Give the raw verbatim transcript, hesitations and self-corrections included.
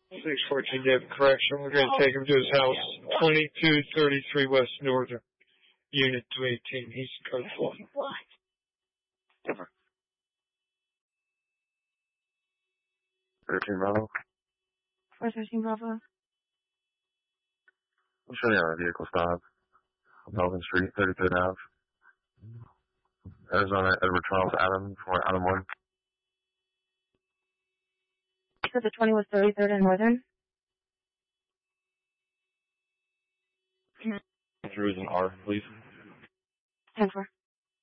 six fourteen, David, correction. We're going to take him to his house, twenty-two thirty-three West Northern, Unit two eighteen. He's code four. What? Over. thirteen Bravo. four thirteen Bravo. I'm showing you on a vehicle stop. On Melvin Street, thirty-third Avenue. Arizona, Edward Charles Adam, for Adam one. So the twenty was thirty-third and Northern? Through is an R, please. ten four.